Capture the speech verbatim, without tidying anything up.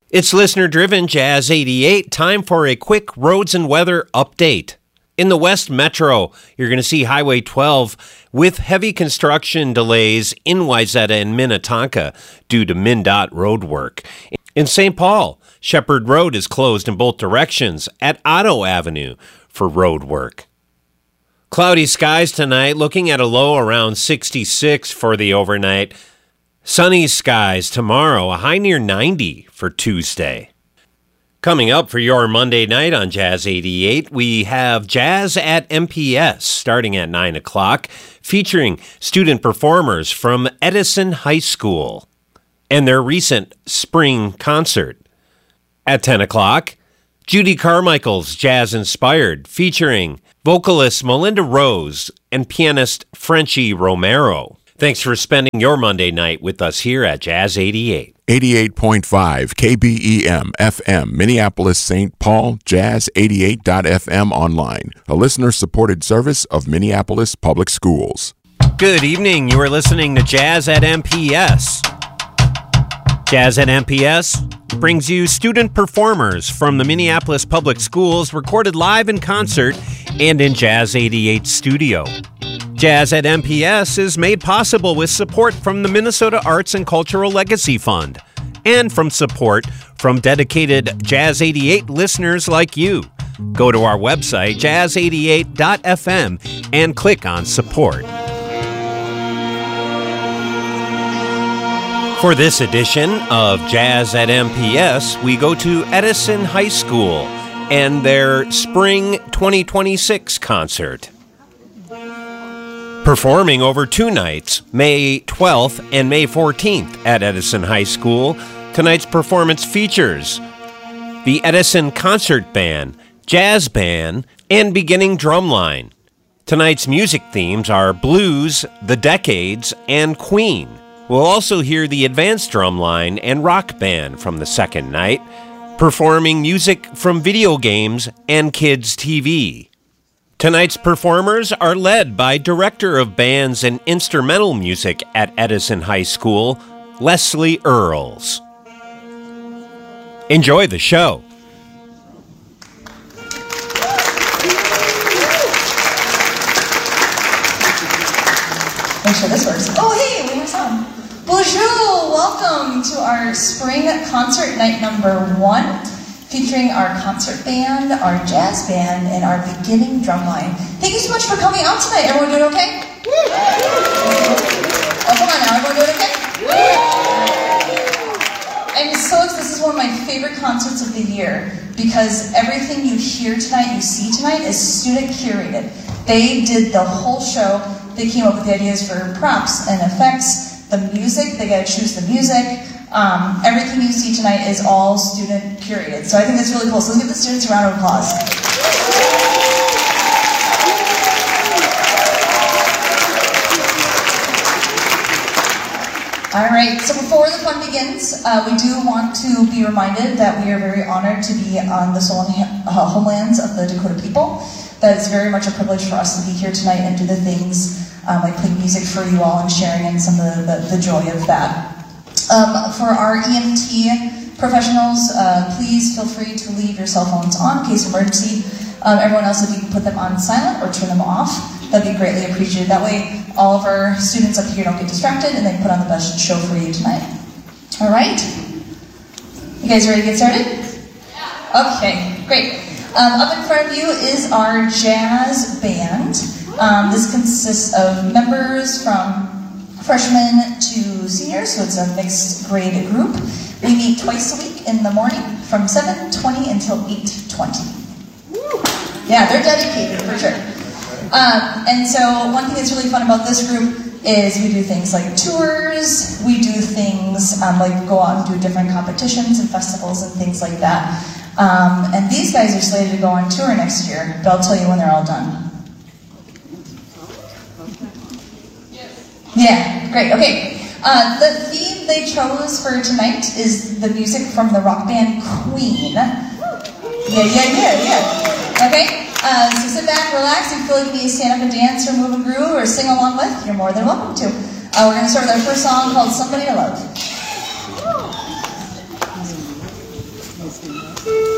It's listener-driven Jazz eighty-eight. Time for a quick roads and weather update. In the West Metro, you're going to see Highway twelve with heavy construction delays in Wayzata and Minnetonka due to MnDOT road work. In Saint Paul, Shepherd Road is closed in both directions at Otto Avenue for road work. Cloudy skies tonight, looking at a low around sixty-six for the overnight. Sunny skies tomorrow, a high near ninety for Tuesday. Coming up for your Monday night on Jazz eighty-eight, we have Jazz at M P S starting at nine o'clock, featuring student performers from Edison High School and their recent spring concert. At ten o'clock, Judy Carmichael's Jazz Inspired, featuring vocalist Melinda Rose and pianist Frenchie Romero. Thanks for spending your Monday night with us here at Jazz eighty-eight. eighty-eight point five K B E M F M, Minneapolis, Saint Paul, jazz eighty-eight dot f m online, a listener-supported service of Minneapolis Public Schools. Good evening. You are listening to Jazz at M P S. Jazz at M P S brings you student performers from the Minneapolis Public Schools recorded live in concert and in Jazz eighty-eight studio. Jazz at M P S is made possible with support from the Minnesota Arts and Cultural Legacy Fund and from support from dedicated Jazz eighty-eight listeners like you. Go to our website, jazz eighty-eight dot f m, and click on support. For this edition of Jazz at M P S, we go to Edison High School and their Spring twenty twenty-six concert. Performing over two nights, May twelfth and May fourteenth at Edison High School, tonight's performance features the Edison Concert Band, Jazz Band, and Beginning Drumline. Tonight's music themes are blues, the decades, and Queen. We'll also hear the Advanced Drumline and Rock Band from the second night, performing music from video games and kids' T V. Tonight's performers are led by Director of Bands and Instrumental Music at Edison High School, Leslie Earls. Enjoy the show. Make sure this works. Oh, hey, we have some. Bonjour, welcome to our spring concert night number one, featuring our concert band, our jazz band, and our beginning drumline. Thank you so much for coming out tonight. Everyone doing okay? Oh, come on now, everyone doing okay? I'm so excited. This is one of my favorite concerts of the year because everything you hear tonight, you see tonight, is student curated. They did the whole show. They came up with the ideas for props and effects, the music. They got to choose the music. Um, everything you see tonight is all student curated. So I think that's really cool. So let's give the students a round of applause. All right, so before the fun begins, uh, we do want to be reminded that we are very honored to be on the soil and uh, homelands of the Dakota people. That it's very much a privilege for us to be here tonight and do the things um, like playing music for you all and sharing in some of the, the, the joy of that. Um, for our E M T professionals, uh, please feel free to leave your cell phones on in case of emergency. Um, everyone else, if you can put them on silent or turn them off, that'd be greatly appreciated. That way, all of our students up here don't get distracted and they can put on the best show for you tonight. All right? You guys ready to get started? Okay, great. Um, up in front of you is our jazz band. Um, this consists of members from freshmen to seniors, so it's a mixed grade group. We meet twice a week in the morning from seven twenty until eight twenty. Yeah, they're dedicated for sure. Um, and so one thing that's really fun about this group is we do things like tours, we do things um, like go out and do different competitions and festivals and things like that. Um, and these guys are slated to go on tour next year, but I'll tell you when they're all done. Yeah, great, okay. Uh, the theme they chose for tonight is the music from the rock band Queen. Yeah, yeah, yeah, yeah. Okay, uh, so sit back, relax. If you feel like you need to stand up and dance or move a groove or sing along with, you're more than welcome to. Uh, we're going to start with our first song called Somebody to Love. posting that.